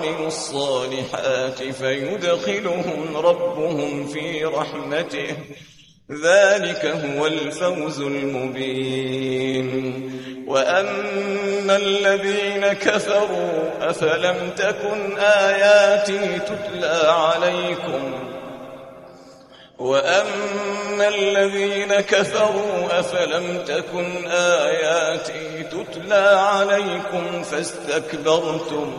الصالحات فيدخلهم ربهم في رحمته، ذلك هو الفوز المبين. وأما الذين كفروا أفلم تكن آياتي تتلى عليكم فاستكبرتم